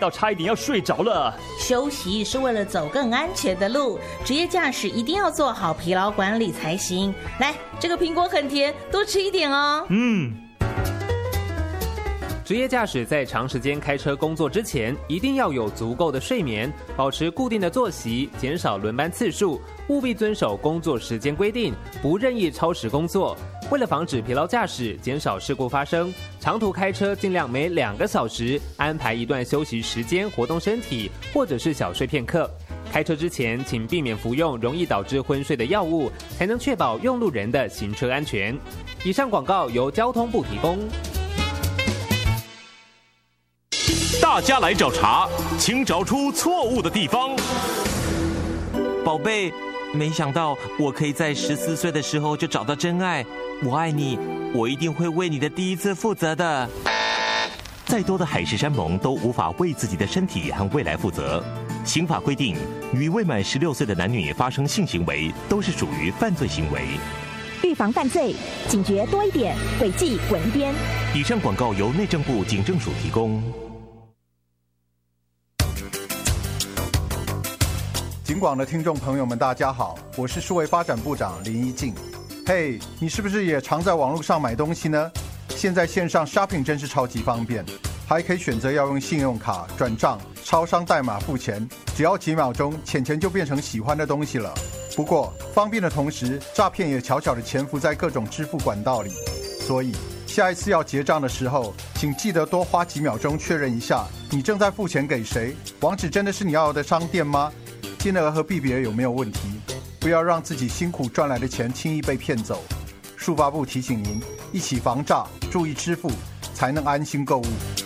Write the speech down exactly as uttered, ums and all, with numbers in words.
到差一点要睡着了。 休息是为了走更安全的路，职业驾驶一定要做好疲劳管理才行。来，这个苹果很甜，多吃一点哦。 嗯。 职业驾驶在长时间开车工作之前，一定要有足够的睡眠，保持固定的作息，减少轮班次数，务必遵守工作时间规定，不任意超时工作。为了防止疲劳驾驶，减少事故发生，长途开车尽量每两个小时安排一段休息时间，活动身体，或者是小睡片刻。开车之前，请避免服用容易导致昏睡的药物，才能确保用路人的行车安全。以上广告由交通部提供。 大家来找茬，请找出错误的地方。 宝贝，没想到我可以在十四岁的时候就找到真爱，我爱你，我一定会为你的第一次负责的。 再多的海誓山盟都无法为自己的身体和未来负责。刑法规定，与未满十六岁的男女发生性行为都是属于犯罪行为。 预防犯罪，警觉多一点，违纪滚一边。 以上广告由内政部警政署提供。 警广的听众朋友们，大家好，我是数位发展部长林宜静。嘿，你是不是也常在网络上买东西呢？现在线上 shopping 真是超级方便，还可以选择要用信用卡、转账、超商代码付钱，只要几秒钟，钱钱就变成喜欢的东西了。不过，方便的同时，诈骗也悄悄地潜伏在各种支付管道里。所以，下一次要结账的时候，请记得多花几秒钟确认一下，你正在付钱给谁，网址真的是你要的商店吗？金额和币别有没有问题？不要让自己辛苦赚来的钱轻易被骗走。数发部提醒您，一起防诈，注意支付，才能安心购物。